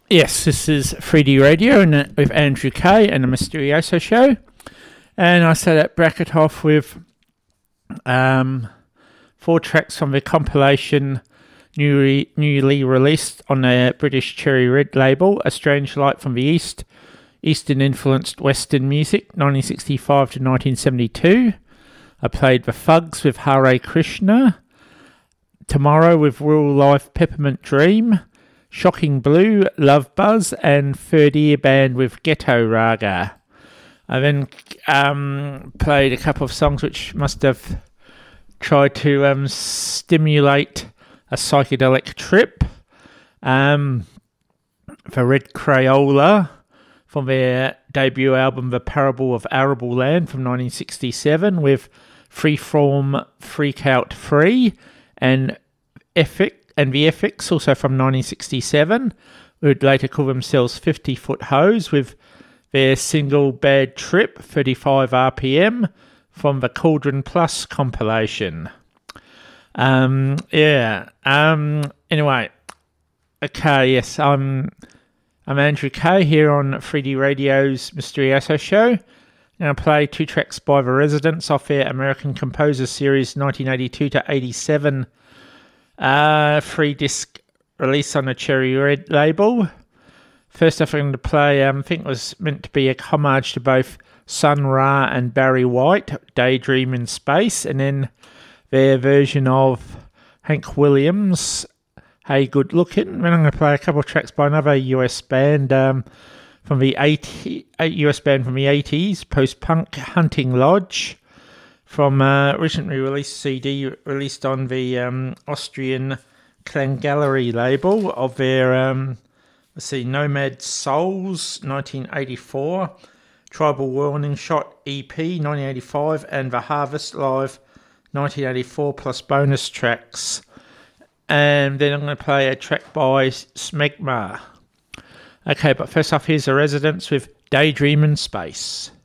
Yes, this is 3D Radio and with Andrew Kay and the Mysterioso Show. And I set that bracket off with 4 tracks from the compilation newly released on the British Cherry Red label, A Strange Light from the East, Eastern-influenced Western music, 1965 to 1972. I played The Fugs with Hare Krishna, Tomorrow with Real Life Peppermint Dream, Shocking Blue, Love Buzz, and Third Ear Band with Ghetto Raga. I then played a couple of songs which must have tried to stimulate a psychedelic trip. The Red Crayola from their debut album The Parable of Arable Land from 1967 with Freeform Freak Out Free and the Ethics, also from 1967, who would later call themselves 50 Foot Hose, with their single Bad Trip, 35 RPM, from the Cauldron Plus compilation. Anyway, okay, yes, I'm Andrew Kay here on 3D Radio's Mysterioso Show. I'm going to play 2 tracks by The Residents off their American Composers Series 1982 to 87 3-disc release on the Cherry Red label. First off, I'm going to play, I think it was meant to be a homage to both Sun Ra and Barry White, Daydream in Space, and then their version of Hank Williams, Hey Good Looking. Then I'm going to play a couple of tracks by another US band from the 80s, post-punk, Hunting Lodge, from recently released CD released on the Austrian Klanggallery label of their, Nomad Souls, 1984, Tribal Warning Shot EP, 1985, and The Harvest Live, 1984, plus bonus tracks. And then I'm going to play a track by Smegma. Okay, but first off, here's The Residents with Daydream in Space.